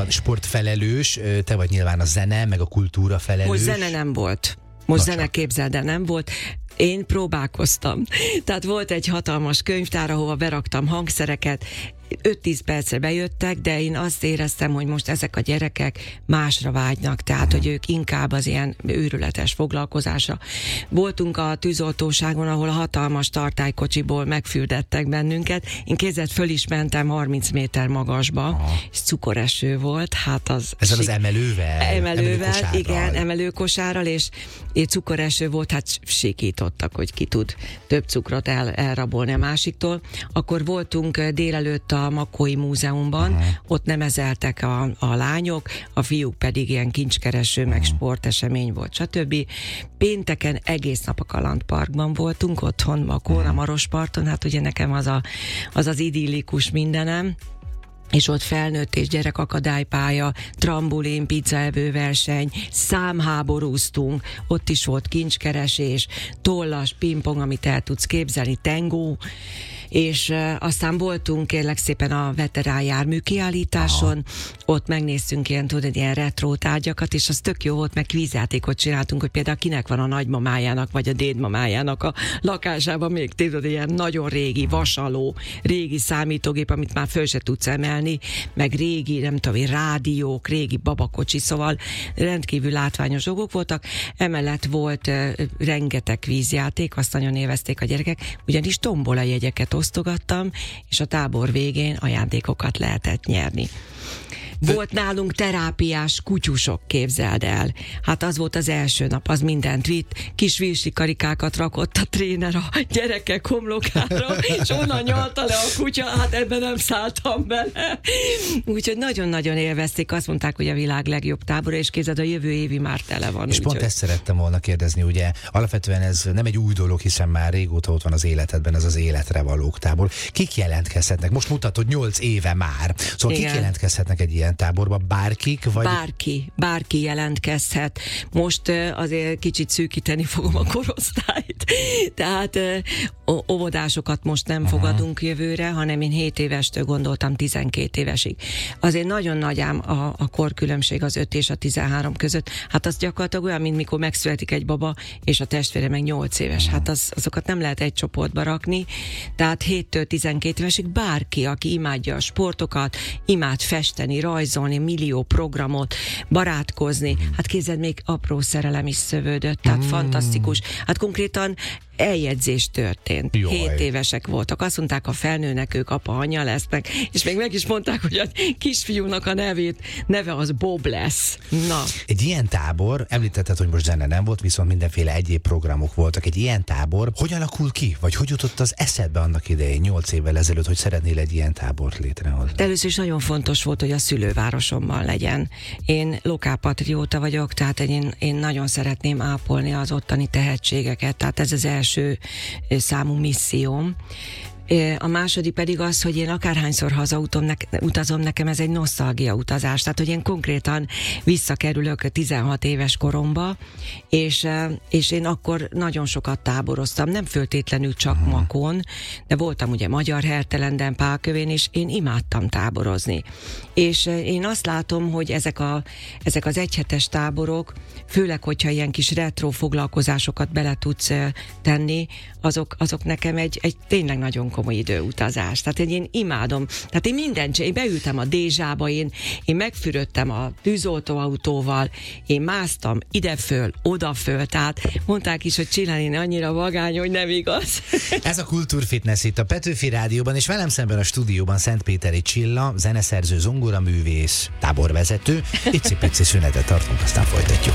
A sportfelelős, te vagy nyilván a zene, meg a kultúra felelős. Most zene nem volt. Most zene, képzeld el, nem volt. Én próbálkoztam. Tehát volt egy hatalmas könyvtár, ahova beraktam hangszereket, 5-10 percre bejöttek, de én azt éreztem, hogy most ezek a gyerekek másra vágynak, tehát, hogy ők inkább az ilyen őrületes foglalkozásra. Voltunk a tűzoltóságon, ahol a hatalmas tartálykocsiból megfürdettek bennünket. Én kézzel föl is mentem 30 méter magasba, és cukoreső volt, hát az... Ezzel az emelővel? Emelővel, igen, emelőkosárral, és cukoreső volt, hát sikítottak, hogy ki tud több cukrot elrabolni a másiktól. Akkor voltunk délelőtt a Makói Múzeumban, ott nemezeltek a lányok, a fiúk pedig ilyen kincskereső, meg sportesemény volt, stb. Pénteken egész nap a Kalandparkban voltunk, otthon Makón, a Marosparton, hát ugye nekem az idillikus mindenem, és ott felnőtt és gyerek akadálypálya, trambulin, pizzaevő verseny, számháborúztunk, ott is volt kincskeresés, tollas, pingpong, amit el tudsz képzelni, tengó, és aztán voltunk kérlek szépen a veterán jármű kiállításon, ott megnéztünk ilyen retro tárgyakat, és az tök jó volt, meg kvízjátékot csináltunk, hogy például kinek van a nagymamájának, vagy a dédmamájának a lakásában még tudod, ilyen nagyon régi vasaló, régi számítógép, amit már föl se tudsz emelni, meg régi, nem tudom, rádiók, régi babakocsi, szóval rendkívül látványos dolgok voltak. Emellett volt rengeteg kvízjáték, azt nagyon élvezték a gyerekek, ugyanis tombola jegyeket osztogattam, és a tábor végén ajándékokat lehetett nyerni. Volt nálunk terápiás kutyusok, képzeld el. Hát az volt az első nap, az mindent vitt, kis virsi karikákat rakott a tréner a gyerekek homlokára, és onnan nyalta le a kutya, hát ebben nem szálltam bele. Úgyhogy nagyon-nagyon élvezték, azt mondták, hogy a világ legjobb tábora, és képzeld, a jövő évi már tele van. És pont ezt szerettem volna kérdezni, ugye alapvetően ez nem egy új dolog, hiszen már régóta ott van az életedben, ez az életre valók tábor. Kik jelentkezhetnek? Most mutatod 8 éve már. Szóval igen. Kik jelentkezhetnek egy ilyen táborba? Bárkik? Vagy... Bárki jelentkezhet. Most azért kicsit szűkíteni fogom a korosztályt. Tehát óvodásokat most nem fogadunk jövőre, hanem én 7 évestől gondoltam 12 évesig. Azért nagyon nagy ám a korkülönbség az 5 és a 13 között. Hát az gyakorlatilag olyan, mint mikor megszületik egy baba, és a testvére meg 8 éves. Hát azokat nem lehet egy csoportba rakni. Tehát 7-től 12 évesig bárki, aki imádja a sportokat, imád festeni, rajzolni, millió programot, barátkozni. Hát képzeld, még apró szerelem is szövődött, tehát fantasztikus. Hát konkrétan eljegyzés történt. Jaj. 7 évesek voltak. Azt mondták, a felnőnek ők apa, anyja lesznek, és még meg is mondták, hogy a kisfiúnak a neve az Bob lesz. Na. Egy ilyen tábor, említetted, hogy most zene nem volt, viszont mindenféle egyéb programok voltak. Egy ilyen tábor, hogy alakul ki? Vagy hogy jutott az eszedbe annak idején, 8 évvel ezelőtt, hogy szeretnél egy ilyen tábort létrehozni? Először is nagyon fontos volt, hogy a szülővárosomban legyen. Én lokálpatrióta vagyok, tehát én nagyon szeretném ápolni az ottani tehetségeket, tehát ez az első számú misszióm. A második pedig az, hogy én akárhányszor utazom, nekem ez egy nosztalgia utazás, tehát hogy én konkrétan visszakerülök 16 éves koromba, és én akkor nagyon sokat táboroztam, nem föltétlenül csak Makón, de voltam ugye Magyar Hertelenden, Pálkövén, és én imádtam táborozni. És én azt látom, hogy ezek az egyhetes táborok, főleg, hogyha ilyen kis retro foglalkozásokat bele tudsz tenni, azok nekem egy tényleg nagyon komoly időutazás. Tehát én imádom. Tehát én beültem a Dézsába, én megfürödtem a tűzoltóautóval, én másztam ide-föl, oda-föl, tehát mondták is, hogy csinálni annyira vagány, hogy nem igaz. Ez a Kultúrfitness itt a Petőfi Rádióban, és velem szemben a stúdióban Szentpéteri Csilla, zeneszerző, zongoraművész, táborvezető. Icipici szünetet tartunk, aztán folytatjuk.